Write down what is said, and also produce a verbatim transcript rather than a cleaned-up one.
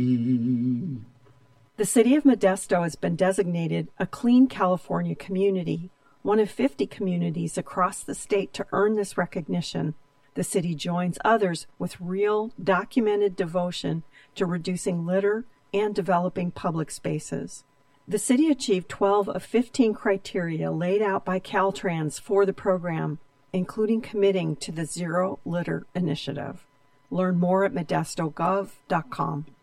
The city of Modesto has been designated a Clean California community, one of fifty communities across the state to earn this recognition. The city joins others with real, documented devotion to reducing litter and developing public spaces. The city achieved twelve of fifteen criteria laid out by Caltrans for the program, including committing to the Zero Litter Initiative. Learn more at modesto gov dot com.